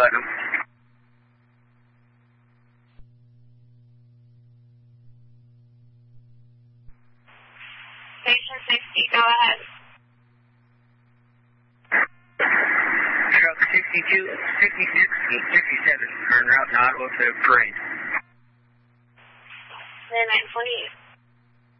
Putnam. Station 60, go ahead. Truck 62, 66, 57, en route to Ottawa to Parade. Then 948.